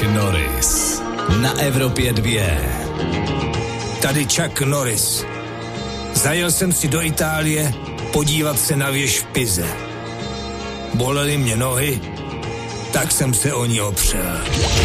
Norris na Evropě 2. Tady Chuck Norris. Zajel jsem si do Itálie podívat se na věž v Pize. Bolely mě nohy, tak jsem se o ní opřel.